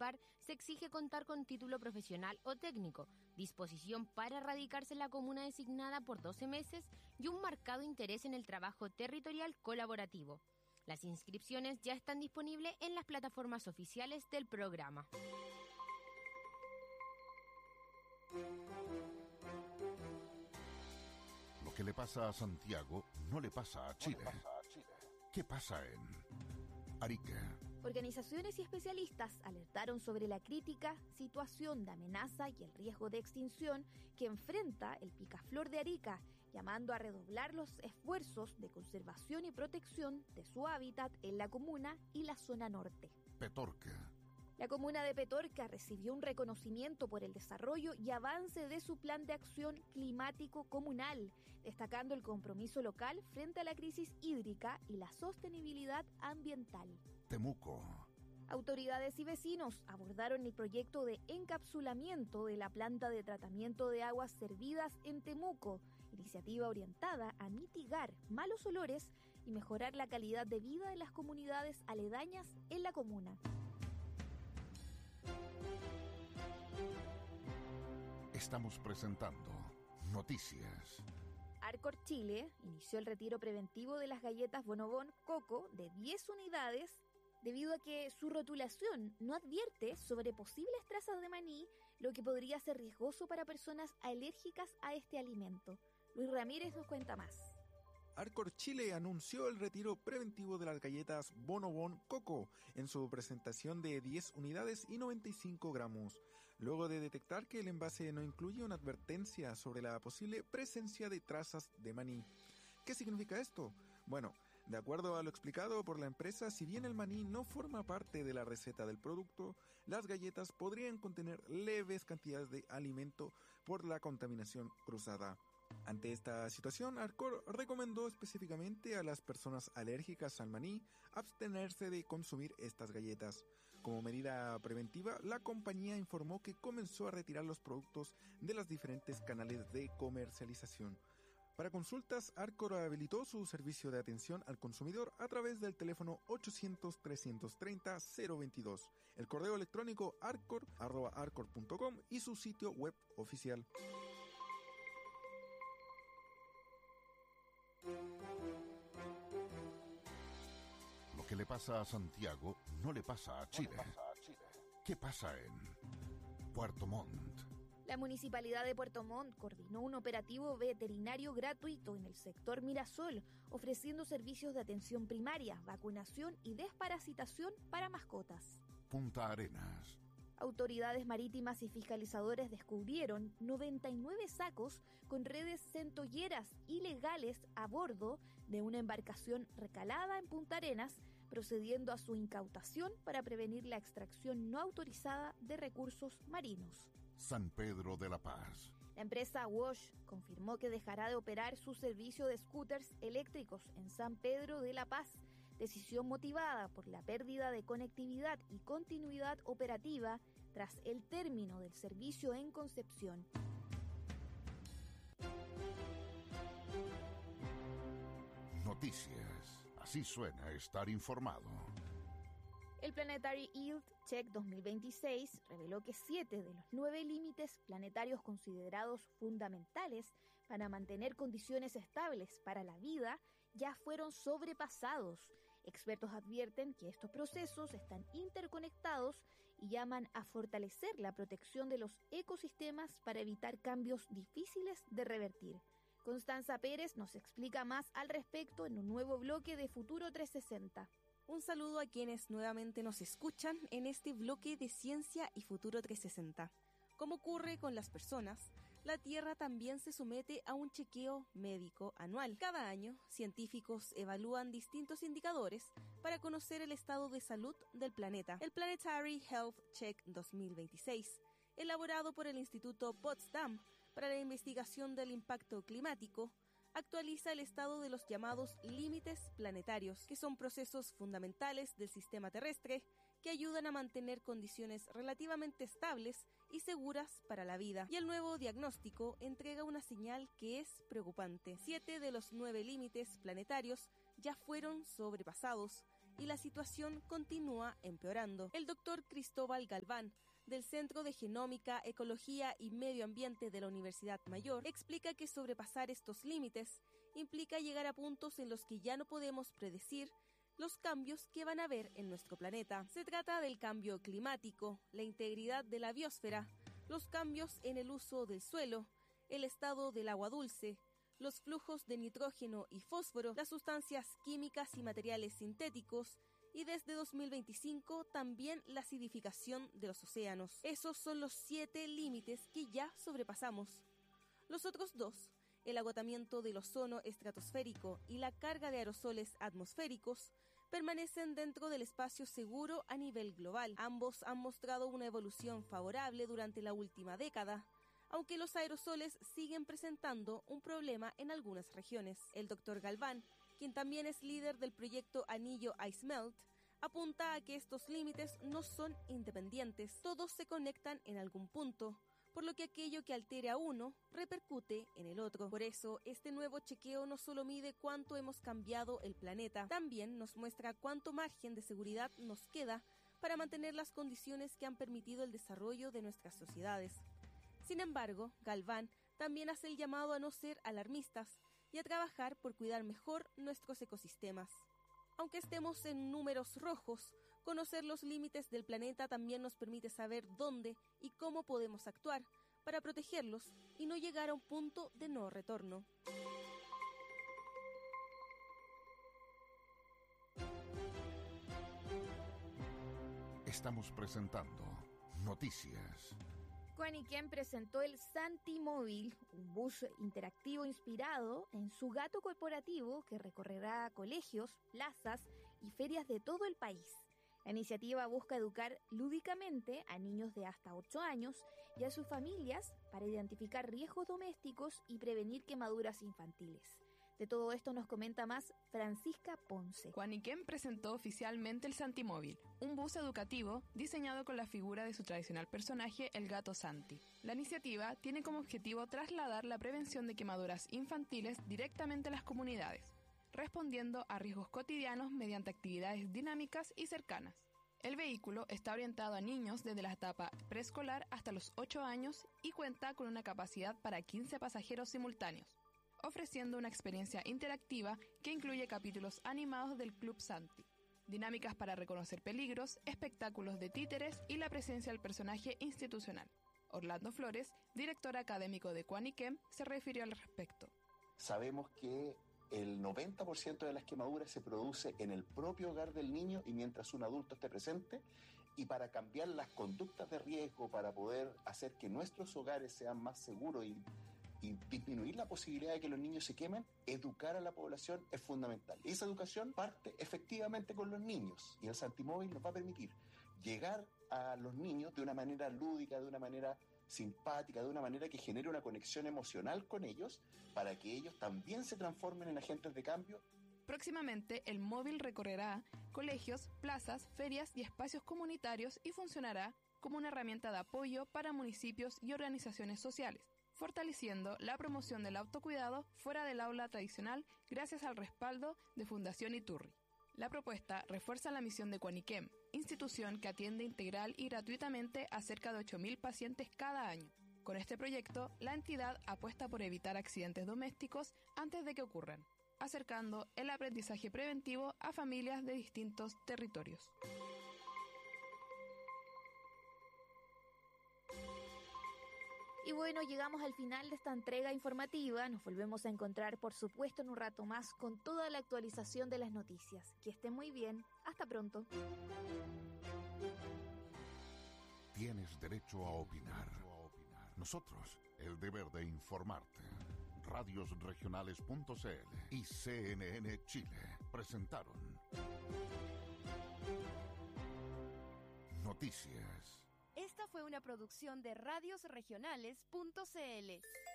participar se exige contar con título profesional o técnico, disposición para radicarse en la comuna designada por 12 meses y un marcado interés en el trabajo territorial colaborativo. Las inscripciones ya están disponibles en las plataformas oficiales del programa. Lo que le pasa a Santiago no le pasa a Chile. ¿Qué pasa en Arica? Organizaciones y especialistas alertaron sobre la crítica situación de amenaza y el riesgo de extinción que enfrenta el picaflor de Arica, llamando a redoblar los esfuerzos de conservación y protección de su hábitat en la comuna y la zona norte. Petorca. La comuna de Petorca recibió un reconocimiento por el desarrollo y avance de su plan de acción climático comunal, destacando el compromiso local frente a la crisis hídrica y la sostenibilidad ambiental. Temuco. Autoridades y vecinos abordaron el proyecto de encapsulamiento de la planta de tratamiento de aguas servidas en Temuco, iniciativa orientada a mitigar malos olores y mejorar la calidad de vida de las comunidades aledañas en la comuna. Estamos presentando Noticias. Arcor Chile inició el retiro preventivo de las galletas Bonobón Coco de 10 unidades debido a que su rotulación no advierte sobre posibles trazas de maní, lo que podría ser riesgoso para personas alérgicas a este alimento. Luis Ramírez nos cuenta más. Arcor Chile anunció el retiro preventivo de las galletas Bonobón Coco en su presentación de 10 unidades y 95 gramos, luego de detectar que el envase no incluye una advertencia sobre la posible presencia de trazas de maní. ¿Qué significa esto? Bueno, de acuerdo a lo explicado por la empresa, si bien el maní no forma parte de la receta del producto, las galletas podrían contener leves cantidades de alimento por la contaminación cruzada. Ante esta situación, Arcor recomendó específicamente a las personas alérgicas al maní abstenerse de consumir estas galletas. Como medida preventiva, la compañía informó que comenzó a retirar los productos de los diferentes canales de comercialización. Para consultas, Arcor habilitó su servicio de atención al consumidor a través del teléfono 800-330-022, el correo electrónico arcor@arcor.com y su sitio web oficial. Lo que le pasa a Santiago no le pasa a Chile. ¿Qué pasa en Puerto Montt? La Municipalidad de Puerto Montt coordinó un operativo veterinario gratuito en el sector Mirasol, ofreciendo servicios de atención primaria, vacunación y desparasitación para mascotas. Punta Arenas. Autoridades marítimas y fiscalizadores descubrieron 99 sacos con redes centolleras ilegales a bordo de una embarcación recalada en Punta Arenas, procediendo a su incautación para prevenir la extracción no autorizada de recursos marinos. San Pedro de la Paz. La empresa Wash confirmó que dejará de operar su servicio de scooters eléctricos en San Pedro de la Paz, decisión motivada por la pérdida de conectividad y continuidad operativa tras el término del servicio en Concepción. Noticias. Así suena estar informado. El Planetary Yield Check 2026 reveló que 7 de los 9 límites planetarios considerados fundamentales para mantener condiciones estables para la vida ya fueron sobrepasados. Expertos advierten que estos procesos están interconectados y llaman a fortalecer la protección de los ecosistemas para evitar cambios difíciles de revertir. Constanza Pérez nos explica más al respecto en un nuevo bloque de Futuro 360. Un saludo a quienes nuevamente nos escuchan en este bloque de Ciencia y Futuro 360. Como ocurre con las personas, la Tierra también se somete a un chequeo médico anual. Cada año, científicos evalúan distintos indicadores para conocer el estado de salud del planeta. El Planetary Health Check 2026, elaborado por el Instituto Potsdam para la investigación del impacto climático, actualiza el estado de los llamados límites planetarios, que son procesos fundamentales del sistema terrestre que ayudan a mantener condiciones relativamente estables y seguras para la vida. Y el nuevo diagnóstico entrega una señal que es preocupante. 7 de los 9 límites planetarios ya fueron sobrepasados y la situación continúa empeorando. El doctor Cristóbal Galván, del Centro de Genómica, Ecología y Medio Ambiente de la Universidad Mayor, explica que sobrepasar estos límites implica llegar a puntos en los que ya no podemos predecir los cambios que van a haber en nuestro planeta. Se trata del cambio climático, la integridad de la biosfera, los cambios en el uso del suelo, el estado del agua dulce, los flujos de nitrógeno y fósforo, las sustancias químicas y materiales sintéticos, y desde 2025 también la acidificación de los océanos. Esos son los 7 límites que ya sobrepasamos. Los otros 2, el agotamiento del ozono estratosférico y la carga de aerosoles atmosféricos, permanecen dentro del espacio seguro a nivel global. Ambos han mostrado una evolución favorable durante la última década, aunque los aerosoles siguen presentando un problema en algunas regiones. El Dr. Galván, quien también es líder del proyecto Anillo Ice Melt, apunta a que estos límites no son independientes, todos se conectan en algún punto, por lo que aquello que altere a uno repercute en el otro. Por eso, este nuevo chequeo no solo mide cuánto hemos cambiado el planeta, también nos muestra cuánto margen de seguridad nos queda para mantener las condiciones que han permitido el desarrollo de nuestras sociedades. Sin embargo, Galván también hace el llamado a no ser alarmistas y a trabajar por cuidar mejor nuestros ecosistemas. Aunque estemos en números rojos, conocer los límites del planeta también nos permite saber dónde y cómo podemos actuar para protegerlos y no llegar a un punto de no retorno. Estamos presentando Noticias. Quaniquem presentó el Santimóvil, un bus interactivo inspirado en su gato corporativo que recorrerá colegios, plazas y ferias de todo el país. La iniciativa busca educar lúdicamente a niños de hasta 8 años y a sus familias para identificar riesgos domésticos y prevenir quemaduras infantiles. De todo esto nos comenta más Francisca Ponce. Quaniquem presentó oficialmente el Santimóvil, un bus educativo diseñado con la figura de su tradicional personaje, el gato Santi. La iniciativa tiene como objetivo trasladar la prevención de quemaduras infantiles directamente a las comunidades, respondiendo a riesgos cotidianos mediante actividades dinámicas y cercanas. El vehículo está orientado a niños desde la etapa preescolar hasta los 8 años y cuenta con una capacidad para 15 pasajeros simultáneos, ofreciendo una experiencia interactiva que incluye capítulos animados del Club Santi, dinámicas para reconocer peligros, espectáculos de títeres y la presencia del personaje institucional. Orlando Flores, director académico de Quaniquem, se refirió al respecto. Sabemos que el 90% de las quemaduras se produce en el propio hogar del niño y mientras un adulto esté presente, y para cambiar las conductas de riesgo, para poder hacer que nuestros hogares sean más seguros y disminuir la posibilidad de que los niños se quemen, educar a la población es fundamental. Y esa educación parte efectivamente con los niños, y el Santimóvil nos va a permitir llegar a los niños de una manera lúdica, de una manera simpática, de una manera que genere una conexión emocional con ellos, para que ellos también se transformen en agentes de cambio. Próximamente, el móvil recorrerá colegios, plazas, ferias y espacios comunitarios y funcionará como una herramienta de apoyo para municipios y organizaciones sociales, fortaleciendo la promoción del autocuidado fuera del aula tradicional gracias al respaldo de Fundación Iturri. La propuesta refuerza la misión de Quaniquem, institución que atiende integral y gratuitamente a cerca de 8.000 pacientes cada año. Con este proyecto, la entidad apuesta por evitar accidentes domésticos antes de que ocurran, acercando el aprendizaje preventivo a familias de distintos territorios. Y bueno, llegamos al final de esta entrega informativa. Nos volvemos a encontrar, por supuesto, en un rato más con toda la actualización de las noticias. Que estén muy bien. Hasta pronto. Tienes derecho a opinar. Nosotros, el deber de informarte. Radiosregionales.cl y CNN Chile presentaron Noticias. Esta fue una producción de radiosregionales.cl.